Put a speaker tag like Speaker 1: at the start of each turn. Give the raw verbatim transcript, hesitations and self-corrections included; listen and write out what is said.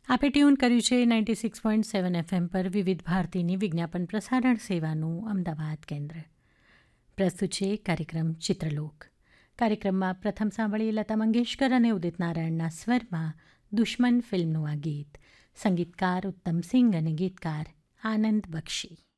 Speaker 1: આપે ટ્યુન કર્યું છે ninety six point seven FM પર વિવિધ ભારતીની વિજ્ઞાપન પ્રસારણ સેવાનું અમદાવાદ કેન્દ્ર. પ્રસ્તુત છે કાર્યક્રમ ચિત્રલોક. કાર્યક્રમમાં પ્રથમ સાંભળીએ લતા મંગેશકર અને ઉદિત નારાયણના સ્વરમાં દુશ્મન ફિલ્મનું આ ગીત. સંગીતકાર ઉત્તમ સિંઘ અને ગીતકાર આનંદ બક્ષી.